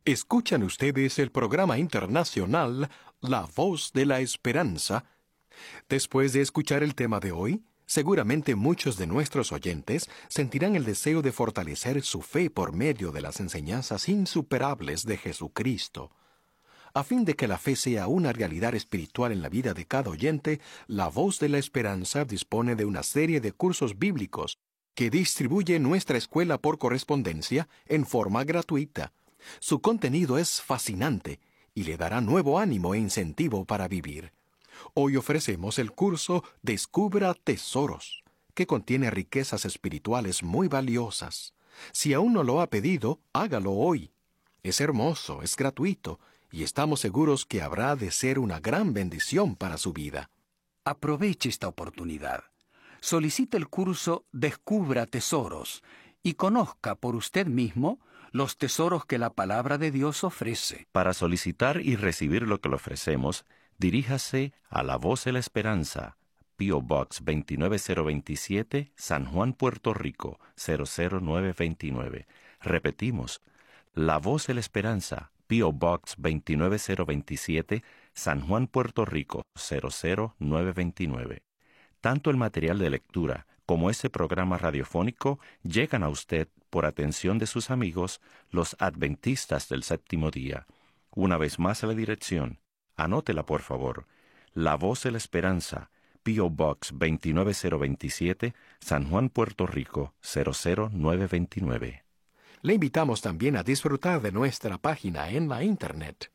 Escuchan ustedes el programa internacional La Voz de la Esperanza. Después de escuchar el tema de hoy, seguramente muchos de nuestros oyentes sentirán el deseo de fortalecer su fe por medio de las enseñanzas insuperables de Jesucristo. A fin de que la fe sea una realidad espiritual en la vida de cada oyente, La Voz de la Esperanza dispone de una serie de cursos bíblicos que distribuye nuestra escuela por correspondencia en forma gratuita. Su contenido es fascinante y le dará nuevo ánimo e incentivo para vivir. Hoy ofrecemos el curso Descubra Tesoros, que contiene riquezas espirituales muy valiosas. Si aún no lo ha pedido, hágalo hoy. Es hermoso, es gratuito, y estamos seguros que habrá de ser una gran bendición para su vida. Aproveche esta oportunidad. Solicite el curso Descubra Tesoros y conozca por usted mismo los tesoros que la palabra de Dios ofrece. Para solicitar y recibir lo que le ofrecemos, diríjase a La Voz de la Esperanza, P.O. Box 29027, San Juan, Puerto Rico, 00929. Repetimos, La Voz de la Esperanza, P.O. Box 29027, San Juan, Puerto Rico, 00929. Tanto el material de lectura como este programa radiofónico llegan a usted por atención de sus amigos, los adventistas del séptimo día. Una vez más a la dirección, anótela por favor, La Voz de la Esperanza, P.O. Box 29027, San Juan, Puerto Rico, 00929. Le invitamos también a disfrutar de nuestra página en la Internet,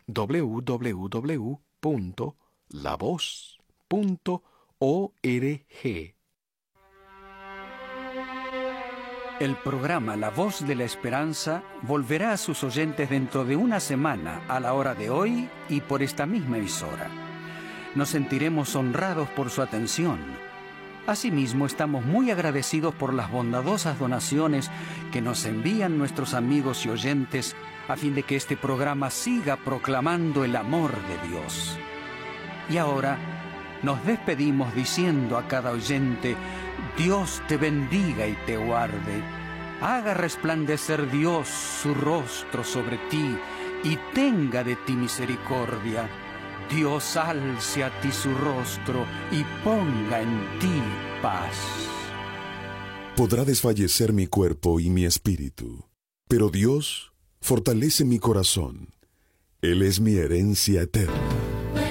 www.lavoz.org. El programa La Voz de la Esperanza volverá a sus oyentes dentro de una semana, a la hora de hoy y por esta misma emisora. Nos sentiremos honrados por su atención. Asimismo, estamos muy agradecidos por las bondadosas donaciones que nos envían nuestros amigos y oyentes a fin de que este programa siga proclamando el amor de Dios. Y ahora nos despedimos diciendo a cada oyente: Dios te bendiga y te guarde, haga resplandecer Dios su rostro sobre ti y tenga de ti misericordia. Dios alce a ti su rostro y ponga en ti paz. Podrá desfallecer mi cuerpo y mi espíritu, pero Dios fortalece mi corazón. Él es mi herencia eterna.